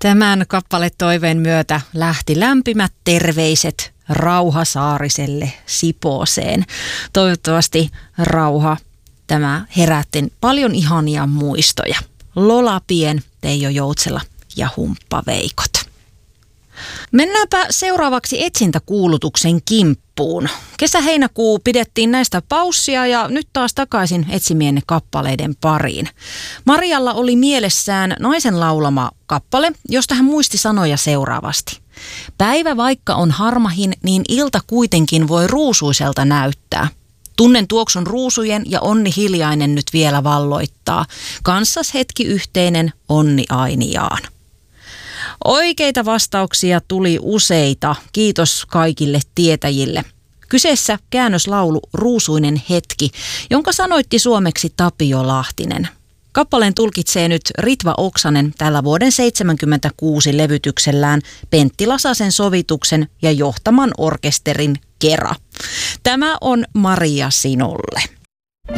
Tämän kappaletoiveen myötä lähti lämpimät terveiset Rauha Saariselle Sipooseen. Toivottavasti Rauha, tämä herätti paljon ihania muistoja. Lola Pien, Teijo Joutsela ja Humppaveikot. Mennäänpä seuraavaksi etsintäkuulutuksen kimppuun. Kesä-heinäkuu pidettiin näistä paussia ja nyt taas takaisin etsimienne kappaleiden pariin. Marialla oli mielessään naisen laulama kappale, josta hän muisti sanoja seuraavasti. Päivä vaikka on harmahin, niin ilta kuitenkin voi ruusuiselta näyttää. Tunnen tuoksun ruusujen ja onni hiljainen nyt vielä valloittaa. Kanssas hetki yhteinen, onni ainiaan. Oikeita vastauksia tuli useita. Kiitos kaikille tietäjille. Kyseessä käännöslaulu Ruusuinen hetki, jonka sanoitti suomeksi Tapio Lahtinen. Kappaleen tulkitsee nyt Ritva Oksanen tällä vuoden 1976 levytyksellään Pentti Lasasen sovituksen ja johtaman orkesterin kera. Tämä on Maria sinulle.